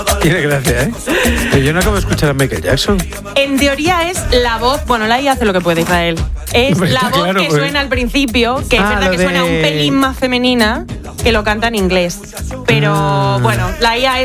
Tiene gracia, ¿eh? Pero yo no acabo de escuchar a Michael Jackson. En teoría es la voz, bueno, la IA hace lo que puede, Israel. Es Hombre, la está voz claro, que pues. suena al principio, que es Ah, verdad lo que suena un de- pelín más femenina, que lo canta en inglés. Pero bueno, la IA